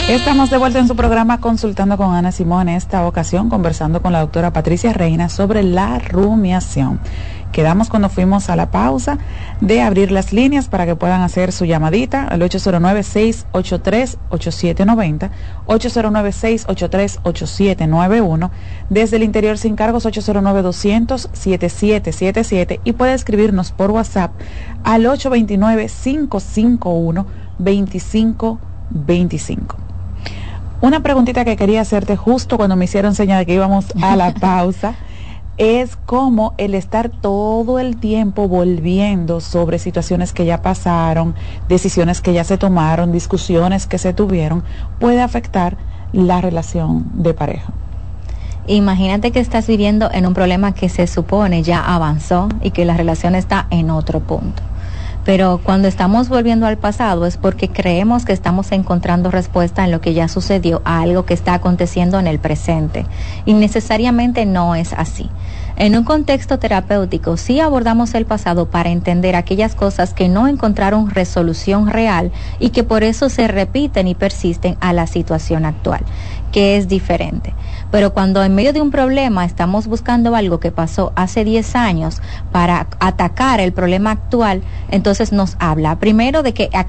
Estamos de vuelta en su programa Consultando con Ana Simón, en esta ocasión conversando con la doctora Patricia Reina sobre la rumiación. Quedamos cuando fuimos a la pausa de abrir las líneas para que puedan hacer su llamadita al 809-683-8790, 809-683-8791, desde el interior sin cargos 809-200-7777 y puede escribirnos por WhatsApp al 829-551-2525. Una preguntita que quería hacerte justo cuando me hicieron señal de que íbamos a la pausa es cómo el estar todo el tiempo volviendo sobre situaciones que ya pasaron, decisiones que ya se tomaron, discusiones que se tuvieron, puede afectar la relación de pareja. Imagínate que estás viviendo en un problema que se supone ya avanzó y que la relación está en otro punto. Pero cuando estamos volviendo al pasado es porque creemos que estamos encontrando respuesta en lo que ya sucedió a algo que está aconteciendo en el presente. Y necesariamente no es así. En un contexto terapéutico sí abordamos el pasado para entender aquellas cosas que no encontraron resolución real y que por eso se repiten y persisten a la situación actual, que es diferente. Pero cuando en medio de un problema estamos buscando algo que pasó hace 10 años para atacar el problema actual, entonces nos habla primero de que